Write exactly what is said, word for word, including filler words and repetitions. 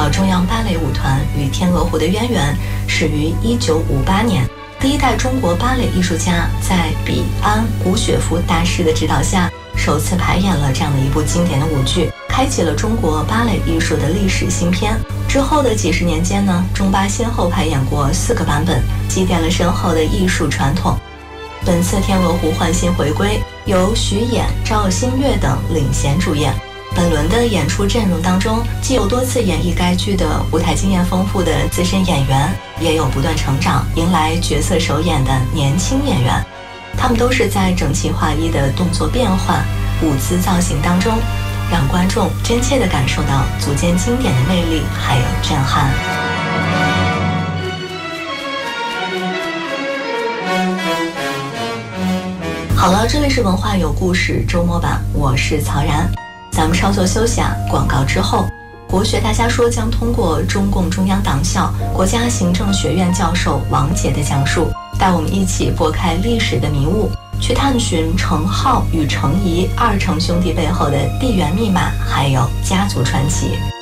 的中央芭蕾舞团与天鹅湖的渊源始于一九五八年，第一代中国芭蕾艺术家在比安·古雪芙大师的指导下，首次排演了这样的一部经典的舞剧，开启了中国芭蕾艺术的历史新篇。之后的几十年间呢，中芭先后排演过四个版本，积淀了深厚的艺术传统。本次天鹅湖焕新回归，由徐演、赵新月等领衔主演。本轮的演出阵容当中，既有多次演绎该剧的舞台经验丰富的资深演员，也有不断成长、迎来角色首演的年轻演员。他们都是在整齐划一的动作变换、舞姿造型当中，让观众真切地感受到足见经典的魅力还有震撼。好了，这里是文化有故事周末版，我是曹然。咱们稍作休息啊，广告之后，国学大家说将通过中共中央党校国家行政学院教授王杰的讲述，带我们一起拨开历史的迷雾，去探寻程颢与程颐二程兄弟背后的地缘密码，还有家族传奇。